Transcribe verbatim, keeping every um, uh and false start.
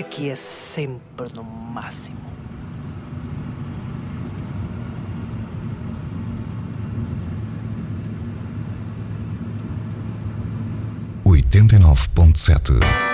aqui é sempre no máximo. oitenta e nove ponto sete